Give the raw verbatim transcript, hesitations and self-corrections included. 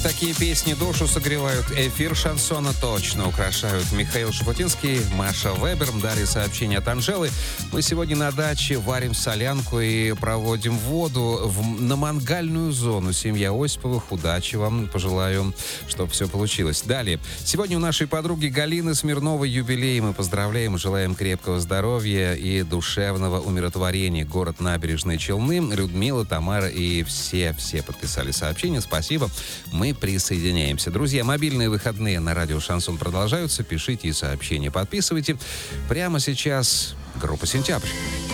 Такие песни душу согревают, эфир шансона точно украшают. Михаил Шафутинский, Маша Вебер, дали сообщение от Анжелы. Мы сегодня на даче варим солянку и проводим воду в, на мангальную зону. Семья Осиповых, удачи вам, пожелаю, чтобы все получилось. Далее. Сегодня у нашей подруги Галины Смирновой юбилей. Мы поздравляем, желаем крепкого здоровья и душевного умиротворения. Город Набережные Челны, Людмила, Тамара и все-все подписали сообщение. Спасибо. Мы присоединяемся. Друзья, мобильные выходные на радио «Шансон» продолжаются. Пишите и сообщения, подписывайте. Прямо сейчас группа «Сентябрь».